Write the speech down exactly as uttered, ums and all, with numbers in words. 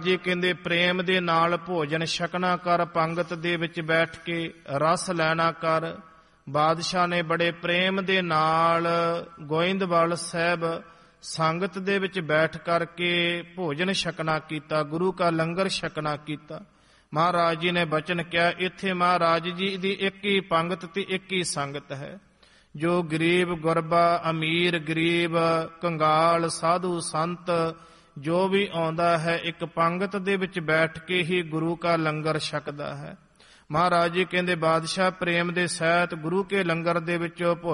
ਜੀ ਕਹਿੰਦੇ ਪ੍ਰੇਮ ਦੇ ਨਾਲ ਭੋਜਨ ਛਕਣਾ ਕਰ, ਪੰਗਤ ਦੇ ਵਿੱਚ ਬੈਠ ਕੇ ਰਸ ਲੈਣਾ ਕਰ। ਬਾਦਸ਼ਾਹ ਨੇ ਬੜੇ ਪ੍ਰੇਮ ਦੇ ਨਾਲ ਗੋਇੰਦਵਾਲ ਸਾਹਿਬ ਸੰਗਤ ਦੇ ਵਿੱਚ ਬੈਠ ਕਰਕੇ ਭੋਜਨ ਛਕਣਾ ਕੀਤਾ, ਗੁਰੂ ਕਾ ਲੰਗਰ ਛਕਣਾ ਕੀਤਾ। ਮਹਾਰਾਜ ਜੀ ਨੇ ਬਚਨ ਕਿਹਾ, ਇੱਥੇ ਮਹਾਰਾਜ ਜੀ ਦੀ ਇੱਕ ਹੀ ਪੰਗਤ ਤੇ ਇੱਕ ਹੀ ਸੰਗਤ ਹੈ। ਜੋ ਗਰੀਬ ਗੁਰਬਾ, ਅਮੀਰ ਗਰੀਬ, ਕੰਗਾਲ, ਸਾਧੂ ਸੰਤ ਜੋ ਵੀ ਆਉਂਦਾ ਹੈ ਇੱਕ ਪੰਗਤ ਦੇ ਵਿੱਚ ਬੈਠ ਕੇ ਹੀ ਗੁਰੂ ਕਾ ਲੰਗਰ ਛਕਦਾ ਹੈ। ਮਹਾਰਾਜ ਜੀ ਕਹਿੰਦੇ ਬਾਦਸ਼ਾਹ ਪ੍ਰੇਮ ਦੇ ਸਹਿਤ ਗੁਰੂ ਕੇ ਲੰਗਰ ਦੇ ਵਿੱਚ